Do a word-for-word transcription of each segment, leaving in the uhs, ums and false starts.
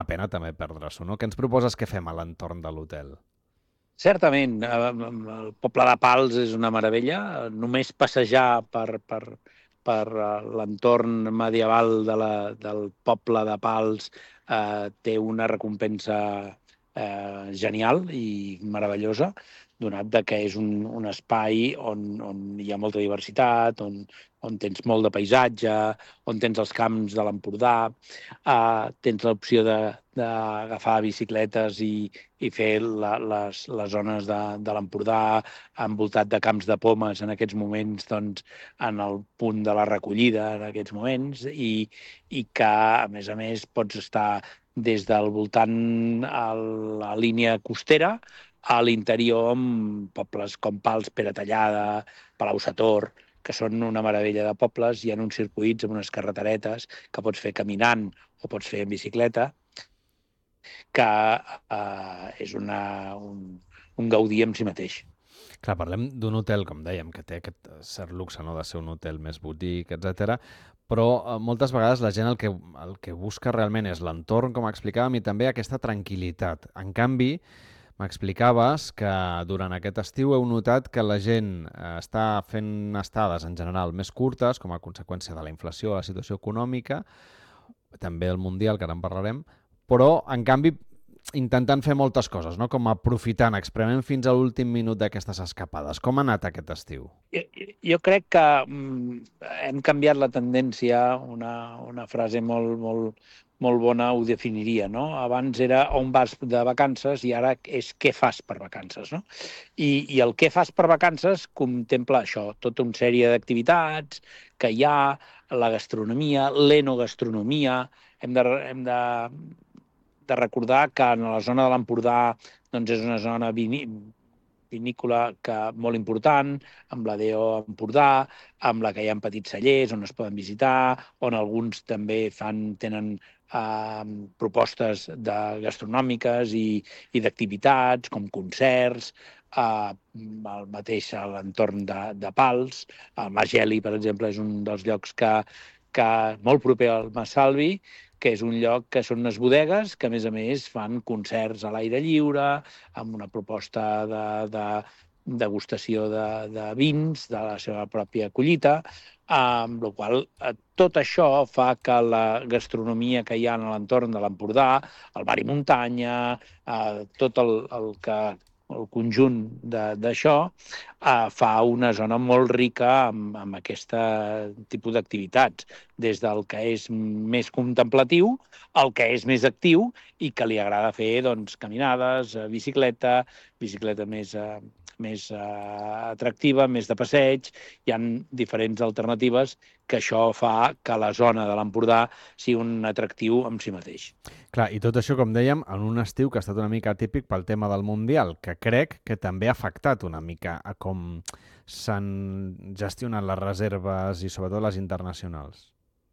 la pena també perdre-s'ho, no? Què ens proposes que fem a l'entorn de l'hotel? Certament, eh, el poble de Pals és una meravella. Només passejar per, per, per eh, l'entorn medieval de la, del poble de Pals eh, té una recompensa eh, genial i meravellosa, donat de que és un, un espai on, on hi ha molta diversitat, on, on tens molt de paisatge, on tens els camps de l'Empordà, eh, tens l'opció de- d'agafar bicicletes i, i fer la, les, les zones de, de l'Empordà envoltat de camps de pomes en aquests moments, doncs, en el punt de la recollida en aquests moments, i, i que, a més a més, pots estar des del voltant a la línia costera a l'interior amb pobles com Pals, Peratallada, Palau-sator, que són una meravella de pobles. Hi ha uns circuits amb unes carreteretes que pots fer caminant o pots fer en bicicleta, que eh, és una, un, un gaudir en si mateix. Clar, parlem d'un hotel, com dèiem, que té aquest cert luxe, no?, de ser un hotel més boutique, etcètera, però eh, moltes vegades la gent el que, el que busca realment és l'entorn, com explicàvem, i també aquesta tranquil·litat. En canvi, m'explicaves que durant aquest estiu heu notat que la gent eh, està fent estades en general més curtes com a conseqüència de la inflació, la situació econòmica, també el Mundial, que ara en parlarem, però, en canvi, intentant fer moltes coses, no? Com aprofitant, exprement fins a l'últim minut d'aquestes escapades. Com ha anat aquest estiu? Jo, jo crec que mm, hem canviat la tendència, una, una frase molt, molt, molt bona ho definiria, no? Abans era on vas de vacances i ara és què fas per vacances, no? I, i el què fas per vacances contempla això, tota una sèrie d'activitats que hi ha, la gastronomia, l'enogastronomia. Hem de, hem de, de recordar que en la zona de l'Empordà doncs és una zona vini, vinícola que, molt important, amb la D O Empordà, amb la que hi ha petits cellers on es poden visitar, on alguns també fan, tenen eh, propostes de gastronòmiques i, i d'activitats, com concerts, eh, el mateix a l'entorn de, de Pals. El Mas Geli, per exemple, és un dels llocs que, que molt proper al Mas Salvi, que és un lloc que són unes bodegues que, a més a més, fan concerts a l'aire lliure, amb una proposta de, de degustació de, de vins de la seva pròpia collita, amb la qual eh, tot això fa que la gastronomia que hi ha a l'entorn de l'Empordà, el bar i muntanya, eh, tot el, el que el conjunt d'això, eh, fa una zona molt rica amb, amb aquest tipus d'activitats, des del que és més contemplatiu al que és més actiu i que li agrada fer doncs, caminades, eh, bicicleta, bicicleta més, eh, més eh, atractiva, més de passeig. Hi ha diferents alternatives que això fa que la zona de l'Empordà sigui un atractiu en si mateix. Clar, i tot això, com dèiem, en un estiu que ha estat una mica atípic pel tema del Mundial, que crec que també ha afectat una mica a com s'han gestionat les reserves i sobretot les internacionals.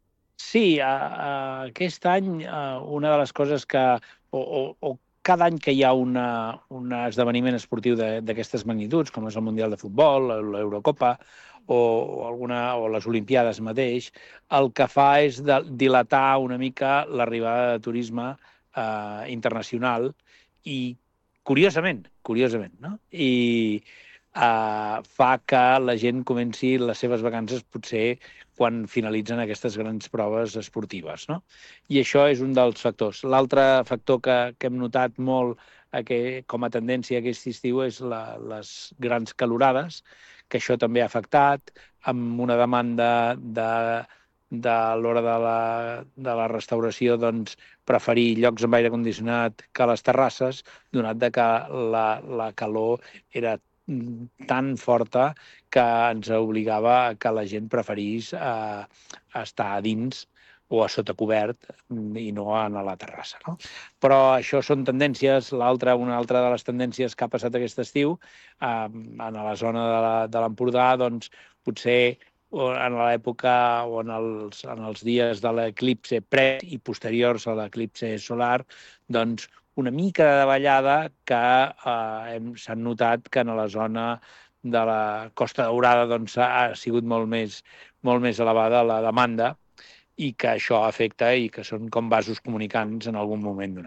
Sí, a, a, aquest any a, una de les coses que, o, o, o cada any que hi ha una, un esdeveniment esportiu d'aquestes magnituds, com és el Mundial de Futbol, l'Eurocopa o, o, alguna, o les Olimpiades mateix, el que fa és de, dilatar una mica l'arribada de turisme eh, internacional i, curiosament, curiosament, no? I eh, fa que la gent comenci les seves vacances potser quan finalitzen aquestes grans proves esportives, no? I això és un dels factors. L'altre factor que, que hem notat molt eh, que, com a tendència aquest estiu és la, les grans calorades, que això també ha afectat, amb una demanda de, de l'hora de la, de la restauració, doncs, preferir llocs amb aire condicionat que les terrasses, donat de que la, la calor era tan forta que ens obligava a que la gent preferís eh, estar a dins o a sota cobert i no a la terrassa. No? Però això són tendències. L'altra, una altra de les tendències que ha passat aquest estiu, eh, en la zona de l'Empordà, doncs, potser en l'època o en els, en els dies de l'eclipse pre i posteriors a l'eclipse solar, doncs una mica de davallada que eh, s'han notat que en la zona de la Costa Daurada doncs, ha sigut molt més, molt més elevada la demanda i que això afecta i que són com vasos comunicants en algun moment donat.